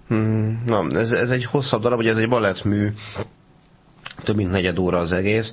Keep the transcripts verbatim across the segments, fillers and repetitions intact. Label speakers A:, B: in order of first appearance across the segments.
A: Hmm, na, ez, ez egy hosszabb darab, ugye ez egy balettmű, több mint negyed óra az egész.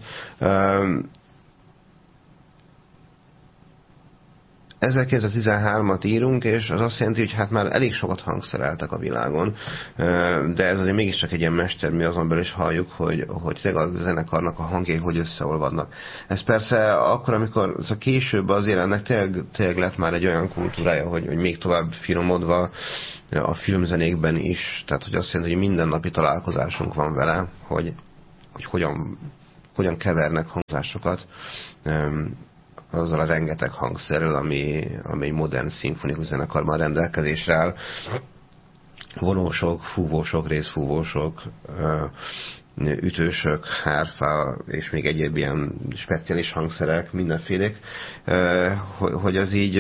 A: ezerkilencszáztizenhármat írunk, és az azt jelenti, hogy hát már elég sokat hangszereltek a világon, de ez azért mégiscsak egy ilyen mestermű, azon belül is halljuk, hogy, hogy tényleg a zenekarnak a hangjai hogy összeolvadnak. Ez persze akkor, amikor szóval később azért ennek tényleg, tényleg lett már egy olyan kultúrája, hogy, hogy még tovább finomodva a filmzenékben is, tehát hogy azt jelenti, hogy mindennapi találkozásunk van vele, hogy, hogy hogyan, hogyan kevernek hangzásokat azzal a rengeteg hangszerrel, ami, ami egy modern szimfonikus zenekarban rendelkezésre áll. Vonósok, fúvósok, részfúvósok, ütősök, hárfa és még egyéb ilyen speciális hangszerek, mindenfélék, hogy az így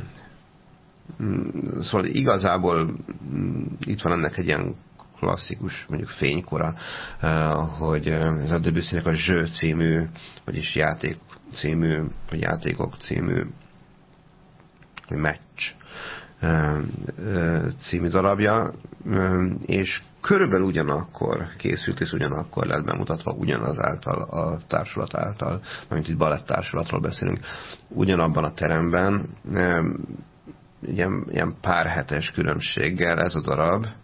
A: szóval igazából itt van ennek egy ilyen klasszikus, mondjuk fénykora, hogy ez a Debussynek a Jeu című, vagyis játék című, vagy játékok című, vagy Match című darabja, és körülbelül ugyanakkor készült, és ugyanakkor lett bemutatva ugyanaz által, a társulat által, mint itt baletttársulatról beszélünk, ugyanabban a teremben, ilyen, ilyen pár hetes különbséggel ez a darab,